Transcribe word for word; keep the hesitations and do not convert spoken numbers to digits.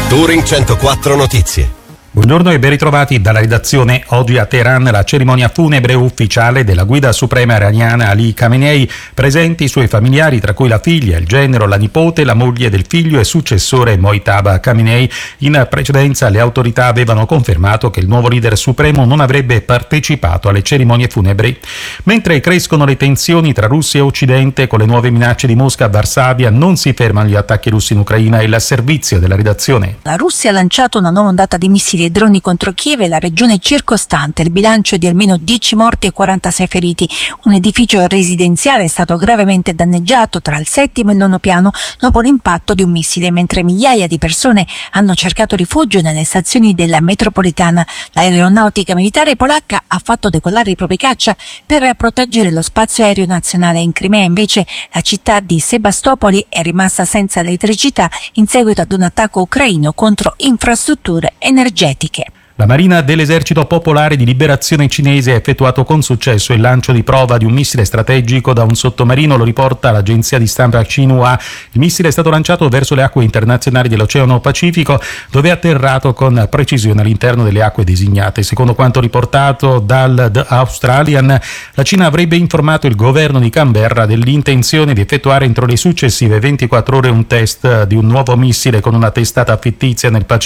Touring centoquattro Notizie. Buongiorno e ben ritrovati dalla redazione. Oggi a Teheran la cerimonia funebre ufficiale della guida suprema iraniana Ali Khamenei, presenti i suoi familiari, tra cui la figlia, il genero, la nipote, la moglie del figlio e successore Mojtaba Khamenei. In precedenza le autorità avevano confermato che il nuovo leader supremo non avrebbe partecipato alle cerimonie funebri. Mentre crescono le tensioni tra Russia e Occidente con le nuove minacce di Mosca a Varsavia, non si fermano gli attacchi russi in Ucraina. Il servizio della redazione. La Russia ha lanciato una nuova ondata di missili e droni contro Kiev e la regione circostante. Il bilancio è di almeno dieci morti e quarantasei feriti. Un edificio residenziale è stato gravemente danneggiato tra il settimo e il nono piano dopo l'impatto di un missile, mentre migliaia di persone hanno cercato rifugio nelle stazioni della metropolitana. L'aeronautica militare polacca ha fatto decollare i propri caccia per proteggere lo spazio aereo nazionale. In Crimea, invece, la città di Sebastopoli è rimasta senza elettricità in seguito ad un attacco ucraino contro infrastrutture energetiche. La Marina dell'Esercito Popolare di Liberazione Cinese ha effettuato con successo il lancio di prova di un missile strategico da un sottomarino, lo riporta l'agenzia di stampa Xinhua. Il missile è stato lanciato verso le acque internazionali dell'Oceano Pacifico, dove è atterrato con precisione all'interno delle acque designate. Secondo quanto riportato dal The Australian, la Cina avrebbe informato il governo di Canberra dell'intenzione di effettuare entro le successive ventiquattro ore un test di un nuovo missile con una testata fittizia nel Pacifico